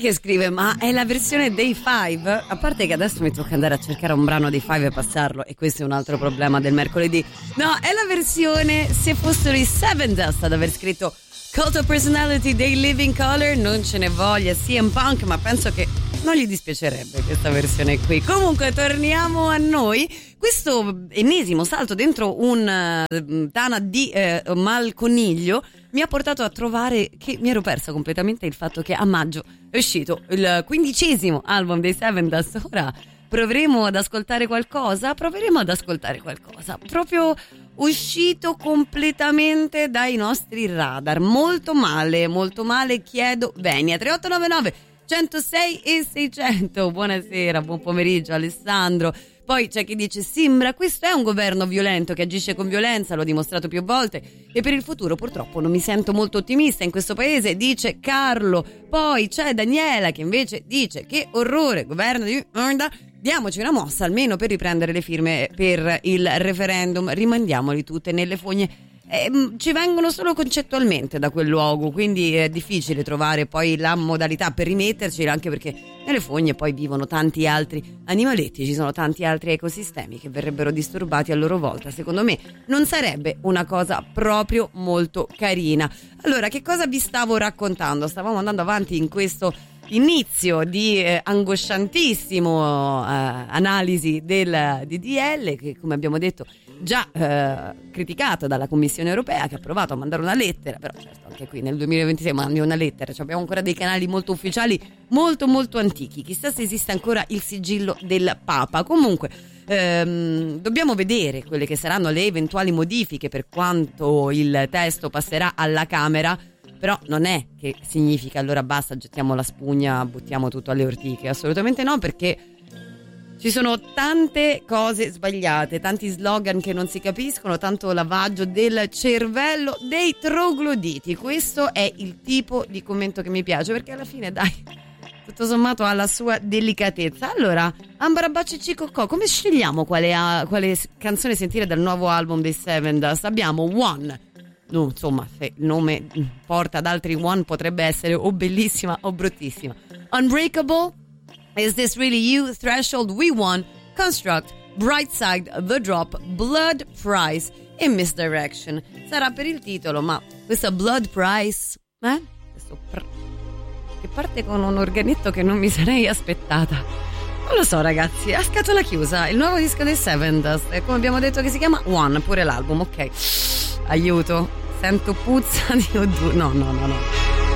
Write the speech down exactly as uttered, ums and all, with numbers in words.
che scrive: ma è la versione dei Five? A parte che adesso mi tocca andare a cercare un brano dei Five e passarlo, e questo è un altro problema del mercoledì. No, è la versione se fossero i Seven Dust ad aver scritto Cult of Personality dei Living Colour. Non ce ne voglia C M Punk, ma penso che non gli dispiacerebbe questa versione qui. Comunque torniamo a noi. Questo ennesimo salto dentro un uh, tana di uh, malconiglio mi ha portato a trovare che mi ero persa completamente il fatto che a maggio è uscito il quindicesimo album dei Seven Dust. Ora proveremo ad ascoltare qualcosa, proveremo ad ascoltare qualcosa proprio uscito completamente dai nostri radar. Molto male, molto male, chiedo venia. tre otto nove nove centosei e seicento. Buonasera, buon pomeriggio Alessandro. Poi c'è chi dice: Simbra, questo è un governo violento che agisce con violenza, l'ho dimostrato più volte, e per il futuro purtroppo non mi sento molto ottimista in questo paese, dice Carlo. Poi c'è Daniela che invece dice: che orrore, governo di merda, diamoci una mossa almeno per riprendere le firme per il referendum, rimandiamoli tutte nelle fogne. Eh, ci vengono solo concettualmente da quel luogo, quindi è difficile trovare poi la modalità per rimetterci, anche perché nelle fogne poi vivono tanti altri animaletti, ci sono tanti altri ecosistemi che verrebbero disturbati a loro volta. Secondo me non sarebbe una cosa proprio molto carina. Allora, che cosa vi stavo raccontando? Stavamo andando avanti in questo inizio di eh, angosciantissimo eh, analisi del D D L che, come abbiamo detto, già eh, criticato dalla Commissione Europea, che ha provato a mandare una lettera, però certo anche qui nel duemilaventisei mandi una lettera, cioè abbiamo ancora dei canali molto ufficiali molto molto antichi, chissà se esiste ancora il sigillo del Papa. Comunque ehm, dobbiamo vedere quelle che saranno le eventuali modifiche per quanto il testo passerà alla Camera. Però non è che significa allora basta, gettiamo la spugna, buttiamo tutto alle ortiche, assolutamente no, perché ci sono tante cose sbagliate, tanti slogan che non si capiscono, tanto lavaggio del cervello, dei trogloditi. Questo è il tipo di commento che mi piace, perché alla fine, dai, tutto sommato ha la sua delicatezza. Allora, Ambra Bacci Cicocò, come scegliamo quale, ha, quale canzone sentire dal nuovo album dei Seven Dust? Abbiamo One. No, insomma, se il nome porta ad altri One potrebbe essere o bellissima o bruttissima. Unbreakable, Is This Really You, Threshold, We Won, Construct, Brightside, The Drop, Blood Price e Misdirection. Sarà per il titolo, ma questo Blood Price, eh? Questo pr- che parte con un organetto che non mi sarei aspettata. Non lo so, ragazzi, a scatola chiusa, il nuovo disco dei Seven Dust, e come abbiamo detto che si chiama One, pure l'album, ok. Aiuto, sento puzza di odore. No, no, no, no.